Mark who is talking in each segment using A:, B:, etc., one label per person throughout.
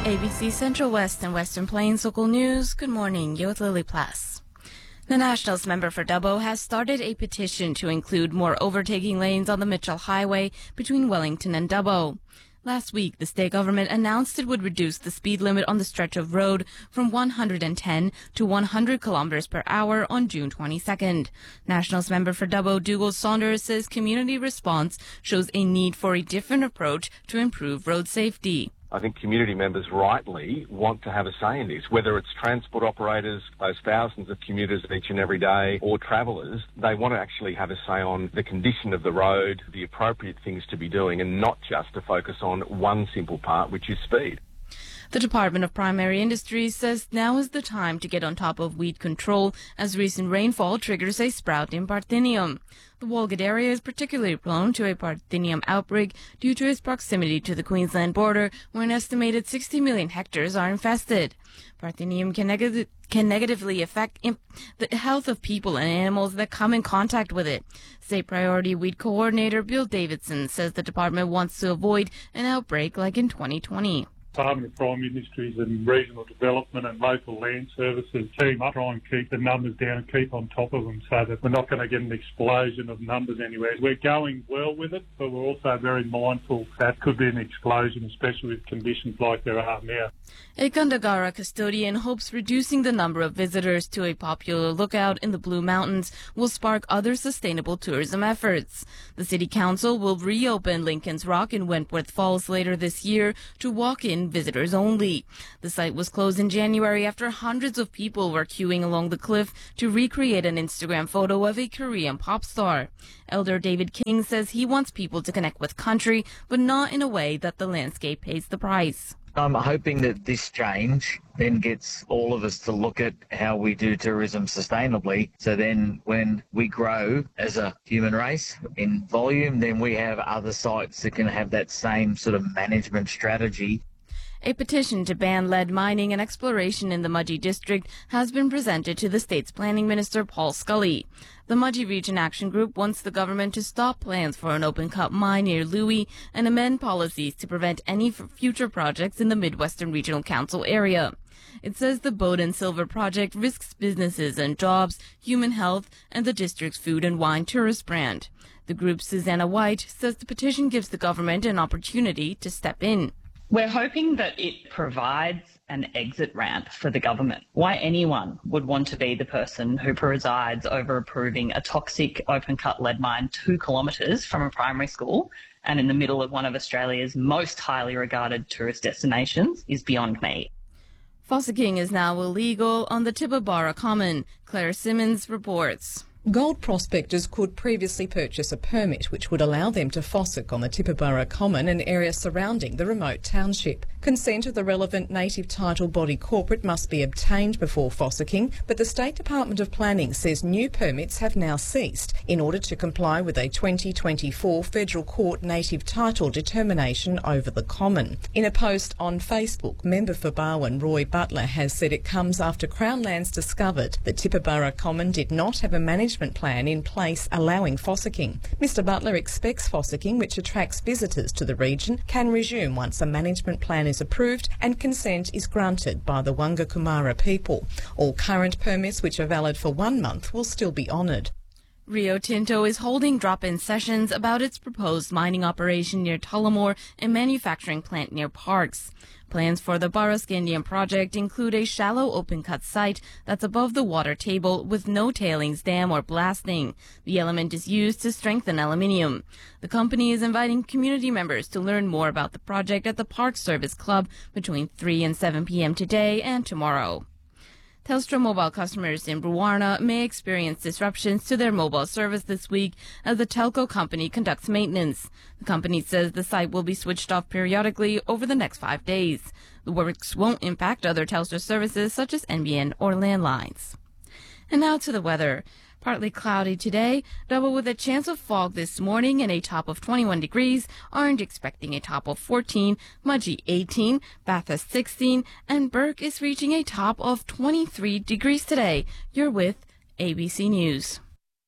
A: ABC Central West and Western Plains local news. Good morning. You're with Lily Plass. The Nationals member for Dubbo has started a petition to include more overtaking lanes on the Mitchell Highway between Wellington and Dubbo. Last week, the state government announced it would reduce the speed limit on the stretch of road from 110 to 100 kilometers per hour on June 22nd. Nationals member for Dubbo, Dougal Saunders, says community response shows a need for a different approach to improve road safety.
B: I think community members rightly want to have a say in this, whether it's transport operators, those thousands of commuters each and every day, or travellers. They want to actually have a say on the condition of the road, the appropriate things to be doing, and not just to focus on one simple part, which is speed.
A: The Department of Primary Industries says now is the time to get on top of weed control as recent rainfall triggers a sprout in Parthenium. The Walgett area is particularly prone to a Parthenium outbreak due to its proximity to the Queensland border, where an estimated 60 million hectares are infested. Parthenium can negatively affect the health of people and animals that come in contact with it. State Priority Weed Coordinator Bill Davidson says the department wants to avoid an outbreak like in 2020.
C: Department of Primary Industries and Regional Development and Local Land Services team up, try and keep the numbers down and keep on top of them so that we're not going to get an explosion of numbers anywhere. We're going well with it, but we're also very mindful that could be an explosion, especially with conditions like there are now.
A: A Gundagara custodian hopes reducing the number of visitors to a popular lookout in the Blue Mountains will spark other sustainable tourism efforts. The City Council will reopen Lincoln's Rock in Wentworth Falls later this year to walk-in visitors only. The site was closed in January after hundreds of people were queuing along the cliff to recreate an Instagram photo of a Korean pop star. Elder David King says he wants people to connect with country, but not in a way that the landscape pays the price.
D: I'm hoping that this change then gets all of us to look at how we do tourism sustainably. So then when we grow as a human race in volume, then we have other sites that can have that same sort of management strategy.
A: A petition to ban lead mining and exploration in the Mudgee district has been presented to the state's planning minister, Paul Scully. The Mudgee Region Action Group wants the government to stop plans for an open-cut mine near Louis and amend policies to prevent any future projects in the Midwestern Regional Council area. It says the Bowden Silver project risks businesses and jobs, human health, and the district's food and wine tourist brand. The group's Susanna White says the petition gives the government an opportunity to step in.
E: We're hoping that it provides an exit ramp for the government. Why anyone would want to be the person who presides over approving a toxic open-cut lead mine 2 kilometres from a primary school and in the middle of one of Australia's most highly regarded tourist destinations is beyond me.
A: Fossicking is now illegal on the Tibooburra Common. Claire Simmons reports.
F: Gold prospectors could previously purchase a permit which would allow them to fossick on the Tibooburra Common and area surrounding the remote township. Consent of the relevant native title body corporate must be obtained before fossicking, but the State Department of Planning says new permits have now ceased in order to comply with a 2024 Federal Court native title determination over the common. In a post on Facebook, member for Barwon Roy Butler has said it comes after Crown Lands discovered that Tibooburra Common did not have a management plan in place allowing fossicking. Mr Butler expects fossicking, which attracts visitors to the region, can resume once a management plan is approved and consent is granted by the Wangakumara people. All current permits which are valid for 1 month will still be honoured.
A: Rio Tinto is holding drop-in sessions about its proposed mining operation near Tullamore and manufacturing plant near Parkes. Plans for the Barrascandian project include a shallow open-cut site that's above the water table with no tailings dam or blasting. The element is used to strengthen aluminium. The company is inviting community members to learn more about the project at the Park Service Club between 3 and 7 p.m. today and tomorrow. Telstra mobile customers in Brewarrina may experience disruptions to their mobile service this week as the telco company conducts maintenance. The company says the site will be switched off periodically over the next 5 days. The works won't impact other Telstra services such as NBN or landlines. And now to the weather. Partly cloudy today, double with a chance of fog this morning and a top of 21 degrees. Orange expecting a top of 14, Mudgee 18, Bathurst 16, and Burke is reaching a top of 23 degrees today. You're with ABC News.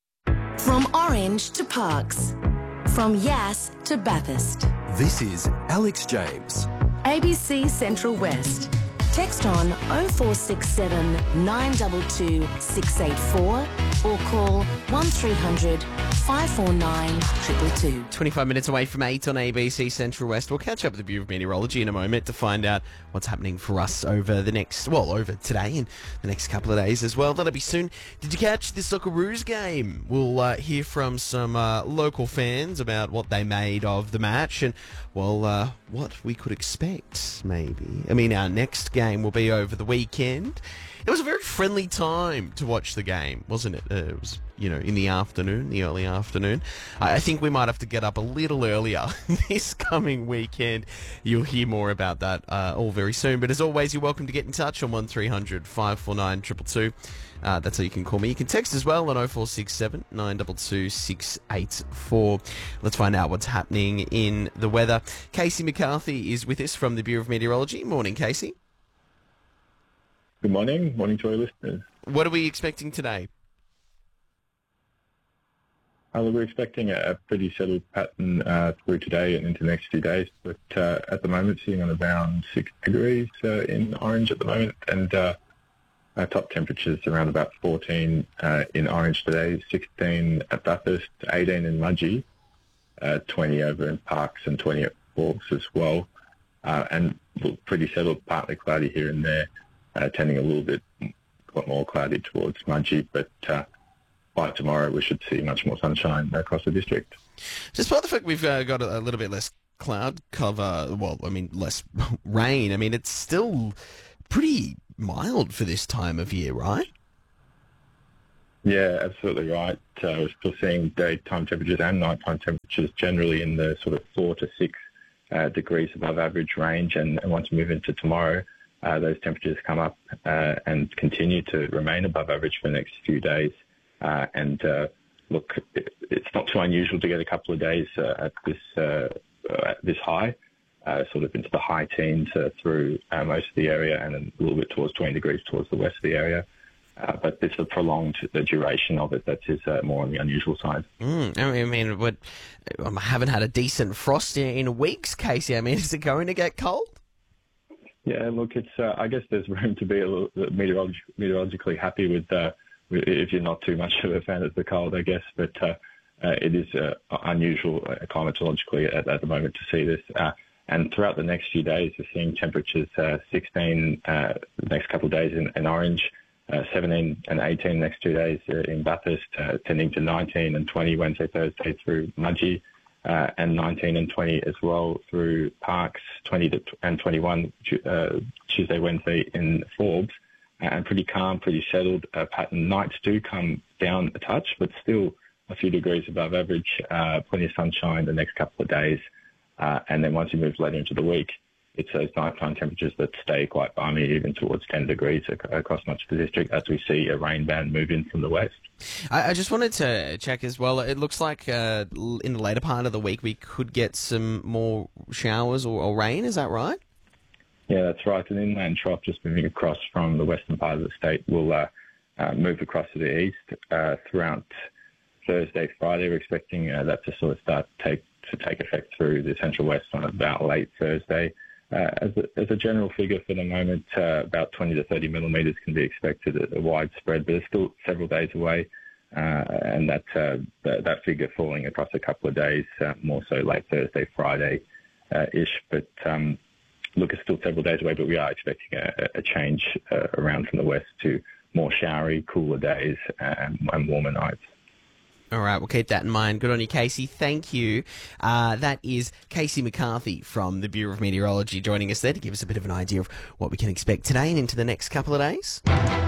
G: From Orange to Parkes. From Yass to Bathurst.
H: This is Alex James
G: ABC Central West. Text on 0467 922 684 or call 1300 549 222.
H: 25 minutes away from 8 on ABC Central West. We'll catch up with the Bureau of Meteorology in a moment to find out what's happening for us over over today and the next couple of days as well. That'll be soon. Did you catch the Socceroos game? We'll hear from some local fans about what they made of the match and, what we could expect, maybe. I mean, our next game will be over the weekend. It was a very friendly time to watch the game, wasn't it? It was, in the afternoon, the early afternoon. I think we might have to get up a little earlier this coming weekend. You'll hear more about that all very soon. But as always, you're welcome to get in touch on 1300 549 222. That's how you can call me. You can text as well on 0467 922 684. Let's find out what's happening in the weather. Casey McCarthy is with us from the Bureau of Meteorology. Morning, Casey.
I: Good morning. Morning to our listeners.
H: What are we expecting today?
I: We're expecting a pretty settled pattern through today and into the next few days, but at the moment sitting on around 6 degrees in Orange at the moment, and our top temperatures around about 14 in Orange today, 16 at Bathurst, 18 in Mudgee, 20 over in Parkes and 20 at Forbes as well, and pretty settled, partly cloudy here and there. Tending a little bit more cloudy towards Mudgee, but by tomorrow we should see much more sunshine across the district.
H: Despite the fact we've got a little bit less cloud cover, less rain, it's still pretty mild for this time of year, right?
I: Yeah, absolutely right. We're still seeing daytime temperatures and nighttime temperatures generally in the sort of 4 to 6 degrees above average range, and once we move into tomorrow, those temperatures come up and continue to remain above average for the next few days. Look, it's not too unusual to get a couple of days at this high, sort of into the high teens through most of the area, and a little bit towards 20 degrees towards the west of the area. But it's the prolonged duration of it that is more on the unusual side.
H: I haven't had a decent frost in weeks, Casey. Is it going to get cold?
I: Yeah, look, it's. I guess there's room to be a little meteorologically happy with if you're not too much of a fan of the cold, I guess. But it is unusual climatologically at the moment to see this. And throughout the next few days, we're seeing temperatures 16 the next couple of days in Orange, 17 and 18 next 2 days in Bathurst, tending to 19 and 20 Wednesday, Thursday through Mudgee. And 19 and 20 as well through Parkes, 20 and 21 Tuesday, Wednesday in Forbes, and pretty calm, pretty settled pattern. Nights do come down a touch, but still a few degrees above average, plenty of sunshine the next couple of days. And then once you move later into the week, it's those nighttime temperatures that stay quite balmy, even towards 10 degrees across much of the district, as we see a rain band move in from the west.
H: I just wanted to check as well. It looks like in the later part of the week we could get some more showers or rain. Is that right?
I: Yeah, that's right. An inland trough just moving across from the western part of the state will move across to the east throughout Thursday, Friday. We're expecting that to sort of start to take effect through the central west on about late Thursday. As a general figure for the moment, about 20 to 30 millimetres can be expected at a widespread, but it's still several days away, and that figure falling across a couple of days, more so late Thursday, Friday-ish. But look, it's still several days away, but we are expecting a change around from the west to more showery, cooler days and warmer nights.
H: All right, we'll keep that in mind. Good on you, Casey. Thank you. That is Casey McCarthy from the Bureau of Meteorology joining us there to give us a bit of an idea of what we can expect today and into the next couple of days.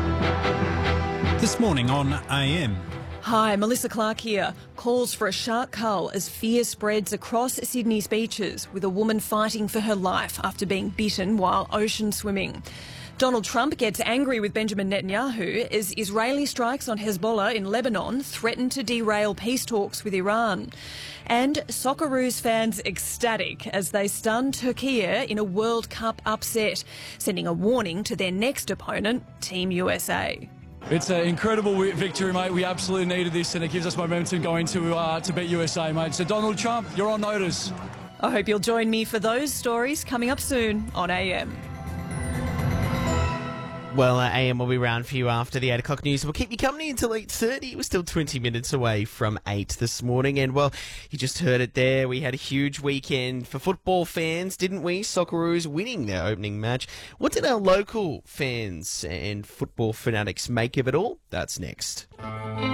J: This morning on AM.
K: Hi, Melissa Clark here. Calls for a shark cull as fear spreads across Sydney's beaches, with a woman fighting for her life after being bitten while ocean swimming. Donald Trump gets angry with Benjamin Netanyahu as Israeli strikes on Hezbollah in Lebanon threaten to derail peace talks with Iran. And Socceroos fans ecstatic as they stun Turkey in a World Cup upset, sending a warning to their next opponent, Team USA.
L: It's an incredible victory, mate. We absolutely needed this, and it gives us momentum going to beat USA, mate. So, Donald Trump, you're on notice.
K: I hope you'll join me for those stories coming up soon on AM.
H: Well, AM will be around for you after the 8 o'clock news. We'll keep you company until 8:30. We're still 20 minutes away from 8 this morning. And, well, you just heard it there. We had a huge weekend for football fans, didn't we? Socceroos winning their opening match. What did our local fans and football fanatics make of it all? That's next.